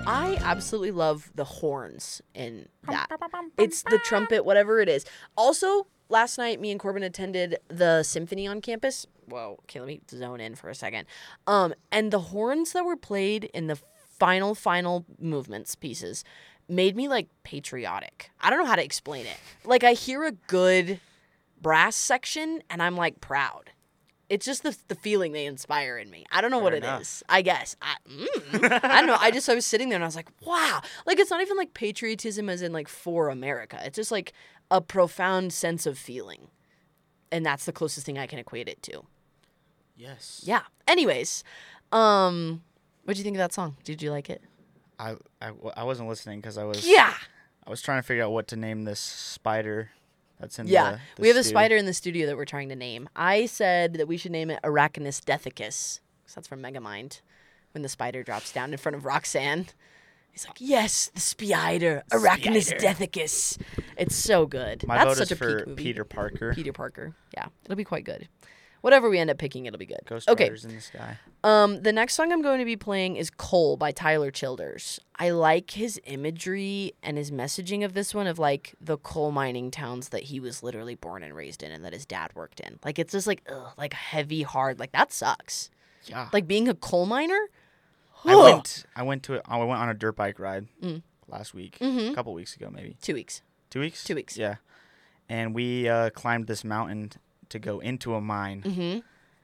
I absolutely love the horns in that. It's the trumpet, whatever it is. Also, last night, me and Corbin attended the symphony on campus. Whoa, okay, let me zone in for a second. And the horns that were played in the final movements pieces made me, like, patriotic. I don't know how to explain it. Like, I hear a good brass section, and I'm, like, proud. It's just the feeling they inspire in me. I don't know what it is. I guess. I don't know. I was sitting there and I was like, wow. Like, it's not even like patriotism as in like for America. It's just like a profound sense of feeling. And that's the closest thing I can equate it to. Yes. Yeah. Anyways, what'd you think of that song? Did you like it? I wasn't listening because I was trying to figure out what to name this spider. That's in the we have a stew. spider in the studio that we're trying to name. I said that we should name it Arachnus Dethicus. That's from Megamind. When the spider drops down in front of Roxanne. He's like, yes, the spider, Arachnus Dethicus. It's so good. My That's vote such is a peak for movie. Peter Parker. Peter Parker. Yeah, it'll be quite good. Whatever we end up picking, it'll be good. Ghost Riders in the Sky. The next song I'm going to be playing is Coal by Tyler Childers. I like his imagery and his messaging of this one of, like, the coal mining towns that he was literally born and raised in and that his dad worked in. Like, it's just, like, like, heavy, hard. Like, that sucks. Yeah. Like, being a coal miner? I went on a dirt bike ride last week. A couple weeks ago, maybe. 2 weeks. 2 weeks? 2 weeks. Yeah. And we climbed this mountain to go into a mine. Mm-hmm.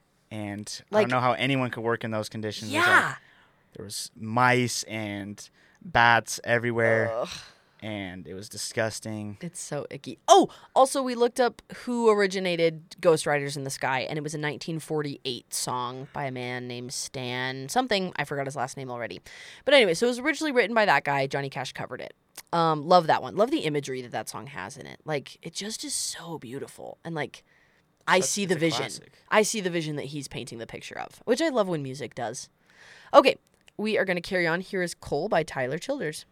And Like, I don't know how anyone could work in those conditions. Yeah. There was mice and bats everywhere. Ugh. And it was disgusting. It's so icky. Oh, also, we looked up who originated Ghost Riders in the Sky, and it was a 1948 song by a man named Stan something. I forgot his last name already. But anyway, so it was originally written by that guy. Johnny Cash covered it. Love that one. Love the imagery that song has in it. Like, it just is so beautiful. And, like, I see the vision. Classic. I see the vision that he's painting the picture of, which I love when music does. Okay, we are going to carry on. Here is Coal by Tyler Childers.